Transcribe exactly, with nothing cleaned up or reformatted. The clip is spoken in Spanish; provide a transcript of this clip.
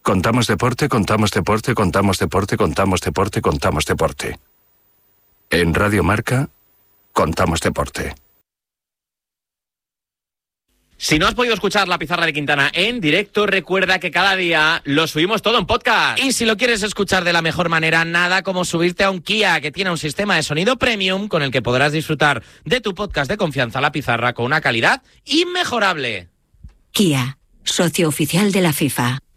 Contamos deporte, contamos deporte, contamos deporte, contamos deporte, contamos deporte. En Radio Marca, contamos deporte. Si no has podido escuchar La Pizarra de Quintana en directo, recuerda que cada día lo subimos todo en podcast. Y si lo quieres escuchar de la mejor manera, nada como subirte a un Kia, que tiene un sistema de sonido premium con el que podrás disfrutar de tu podcast de confianza, La Pizarra, con una calidad inmejorable. Kia, socio oficial de la FIFA.